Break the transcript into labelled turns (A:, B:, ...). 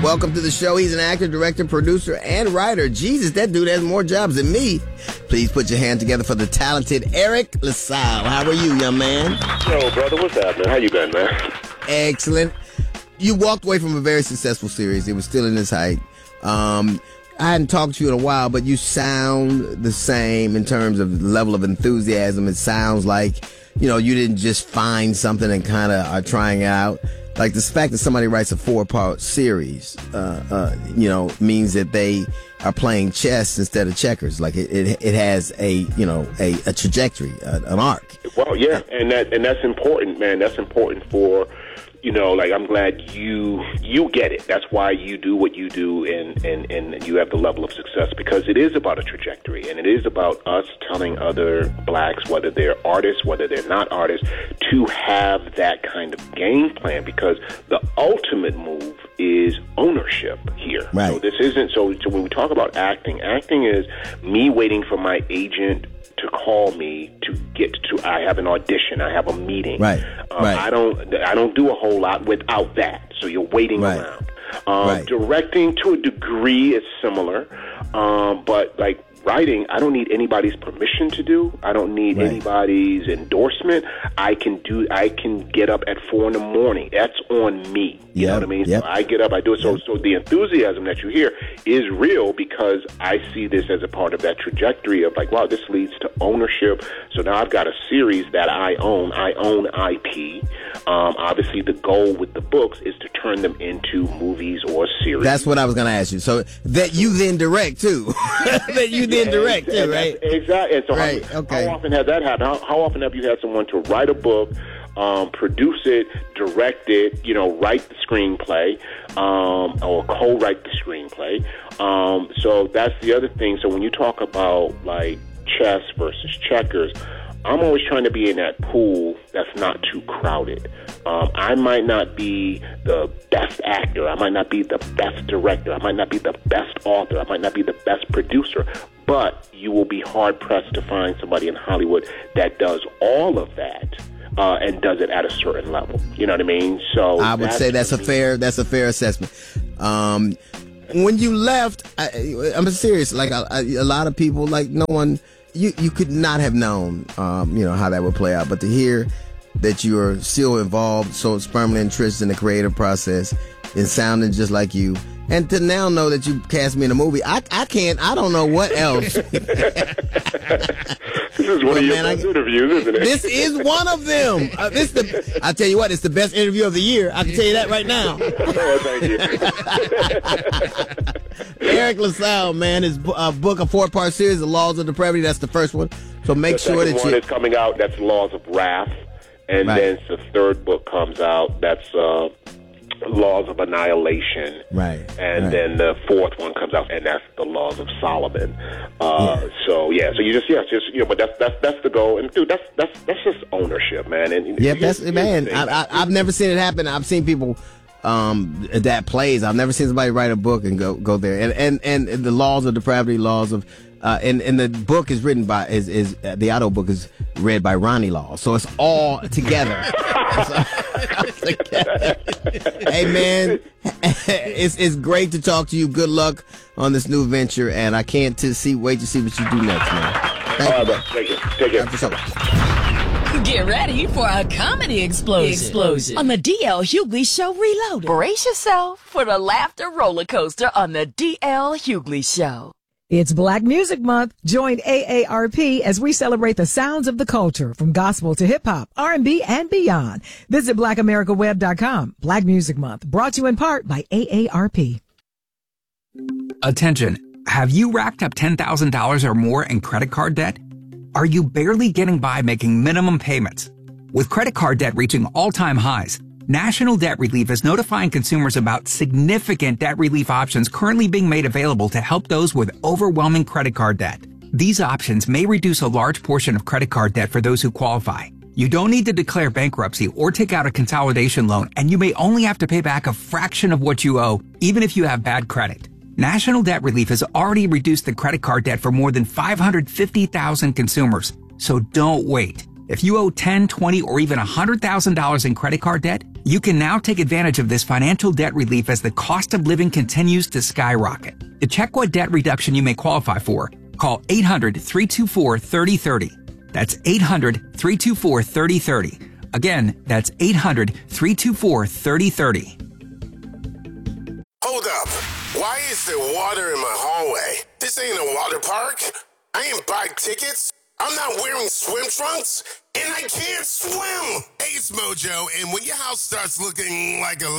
A: Welcome to the show. He's an actor, director, producer, and writer. Jesus, that dude has more jobs than me. Please put your hand together for the talented Eric LaSalle. How are you, young man?
B: Yo, brother, what's happening? How you been, man?
A: Excellent. You walked away from a very successful series. It was still in its height. I hadn't talked to you in a while, but you sound the same in terms of level of enthusiasm. It sounds like, you didn't just find something and kind of are trying it out. Like the fact that somebody writes a 4-part series, means that they are playing chess instead of checkers. Like it has a trajectory, an arc.
B: Well, yeah, and that's important, man. That's important for, I'm glad you get it. That's why you do what you do and you have the level of success, because it is about a trajectory, and it is about us telling other blacks, whether they're artists, whether they're not artists, to have that kind of game plan, because the ultimate move is ownership here.
A: Right.
B: So this isn't, so when we talk about acting is me waiting for my agent to call me to get to, I have an audition, I have a meeting.
A: Right. Right.
B: I don't do a whole lot without that. So you're waiting around. Directing to a degree is similar, but like writing, I don't need anybody's permission to do. I don't need anybody's endorsement. I can get up at 4 a.m. That's on me. You know what I mean?
A: Yep.
B: So I get up, I do it. So the enthusiasm that you hear is real, because I see this as a part of that trajectory of like, wow, this leads to ownership. So now I've got a series that I own. I own IP. Obviously, the goal with the books is to turn them into movies or series.
A: That's what I was going to ask you. So that you then direct too. That you then direct too, right?
B: Exactly. And so
A: how
B: often has that happened? How often have you had someone to write a book, produce it, direct it, write the screenplay, or co-write the screenplay? So that's the other thing. So when you talk about like chess versus checkers, I'm always trying to be in that pool that's not too crowded. I might not be the best actor. I might not be the best director. I might not be the best author. I might not be the best producer. But you will be hard-pressed to find somebody in Hollywood that does all of that and does it at a certain level. You know what I mean? So
A: I would say that's a fair assessment. When you left, I'm serious. Like a lot of people, like no one. You could not have known, how that would play out. But to hear that you are still involved, so firmly entrenched in the creative process and sounding just like you, and to now know that you cast me in a movie, I don't know what else.
B: This is one of your best interviews, isn't it?
A: This is one of them. I tell you what, it's the best interview of the year. I can tell you that right now.
B: Oh, thank you.
A: Eric LaSalle, man, his book, a 4-part series, The Laws of Depravity. That's the first one. So make sure that
B: the second one is coming out. That's Laws of Wrath, and then the third book comes out. That's Laws of Annihilation.
A: Right.
B: And then the fourth one comes out, and that's the Laws of Solomon. So you just but that's the goal. And dude, that's just ownership, man. And
A: I've never seen it happen. I've seen people that plays. I've never seen somebody write a book and go there. And the Laws of Depravity, Laws of and the book is written by is the auto book is read by Ronnie Law. So it's all together. Hey man, it's great to talk to you. Good luck on this new venture, and I can't wait to see what you do next, man. Thank you.
B: Take care.
C: Get ready for a comedy explosion on the DL Hughley Show Reloaded. Brace yourself for the laughter roller coaster on the DL Hughley Show.
D: It's Black Music Month. Join AARP as we celebrate the sounds of the culture, from gospel to hip-hop, R&B, and beyond. Visit BlackAmericaWeb.com. Black Music Month, brought to you in part by AARP.
E: Attention. Have you racked up $10,000 or more in credit card debt? Are you barely getting by making minimum payments? With credit card debt reaching all-time highs, National Debt Relief is notifying consumers about significant debt relief options currently being made available to help those with overwhelming credit card debt. These options may reduce a large portion of credit card debt for those who qualify. You don't need to declare bankruptcy or take out a consolidation loan, and you may only have to pay back a fraction of what you owe, even if you have bad credit. National Debt Relief has already reduced the credit card debt for more than 550,000 consumers. So don't wait. If you owe $10, $20, or even $100,000 in credit card debt, you can now take advantage of this financial debt relief as the cost of living continues to skyrocket. To check what debt reduction you may qualify for, call 800-324-3030. That's 800-324-3030. Again, that's 800-324-3030.
F: Hold up. Why is there water in my hallway? This ain't a water park. I ain't buy tickets. I'm not wearing swim trunks, and I can't swim. Hey, it's Mojo, and when your house starts looking like a